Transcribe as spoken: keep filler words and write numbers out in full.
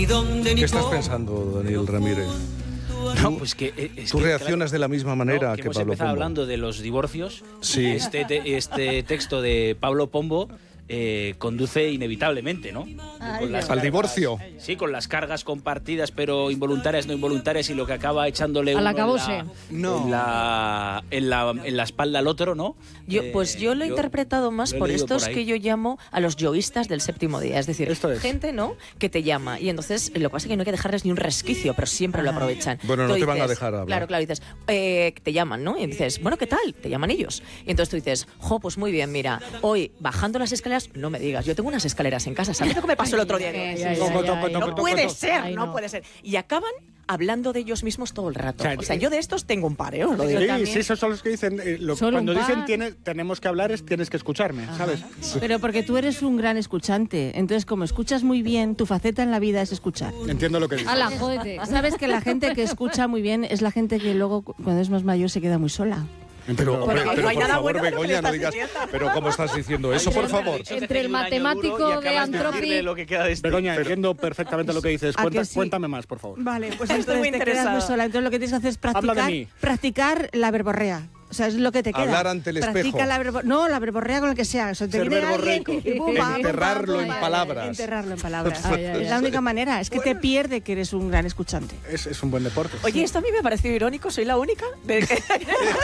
¿Qué estás pensando, Daniel Ramírez? No, pues que, es ¿Tú que, reaccionas claro, de la misma manera no, que, que hemos Pablo empezado Pombo? hablando de los divorcios. Sí. Este, te, este texto de Pablo Pombo eh, conduce inevitablemente, ¿no? Ay, Con las ¿Al cargas- divorcio? Sí, con las cargas compartidas, pero involuntarias, no involuntarias, y lo que acaba echándole Al uno acabose. en, la, No. en, la, en, la, en la espalda al otro, ¿no? Yo, Eh, pues yo lo he interpretado más lo he por leído estos por ahí. que yo llamo a los yoístas del séptimo día. Es decir, Esto es. gente, ¿no?, que te llama. Y entonces lo que pasa es que no hay que dejarles ni un resquicio, pero siempre lo aprovechan. Bueno, no Tú te van a dices- dejar hablar. Claro, claro, dices, eh, te llaman, ¿no? Y dices, bueno, ¿qué tal? Te llaman ellos. Y entonces tú dices, jo, pues muy bien, mira, hoy bajando las escaleras, no me digas, yo tengo unas escaleras en casa. ¿Sabes lo que me pasó el otro día? Ay, Digo, ay, sí, ay, sí, ay, no ay, no no. puede ser, Ay, no. no. puede ser. Y acaban hablando de ellos mismos todo el rato. O sea, O sea, yo de estos tengo un par, ¿eh? Os lo digo. Yo Sí, también. sí, esos son los que dicen, eh, lo- Solo cuando un dicen par. tiene, tenemos que hablar es tienes que escucharme, ¿sabes? Pero porque tú eres un gran escuchante. Entonces, como escuchas muy bien, tu faceta en la vida es escuchar. Entiendo lo que dices. ¡Hala, jódete! Sabes que la gente que escucha muy bien es la gente que luego, cu- cuando es más mayor, se queda muy sola. Entiendo. Pero, hombre, no pero hay por nada favor, bueno de lo que Begoña, me no estás digas... diciendo. Pero ¿cómo estás diciendo eso, por favor? Entre el matemático de Anthropic- lo que queda de este. Begoña, entiendo perfectamente lo que dices. ¿A Cuenta- que sí? Cuéntame más, por favor. Vale, pues Estoy muy entonces te quedas muy interesada. sola. Entonces lo que tienes que hacer es Habla de practicar, mí. practicar la verborrea. O sea, es lo que te queda. Hablar ante el Practica espejo. la verbo- no, la verborrea con el que sea. O sea, te Ser viene alguien verborreico. y pum, pam, Enterrarlo pum, pam, en pam, palabras. Enterrarlo en palabras. Ay, ay, es la ay. única manera. Es que te pierde que eres un gran escuchante. Es, es un buen deporte. Oye, esto a mí me pareció irónico, ¿soy la única? De que-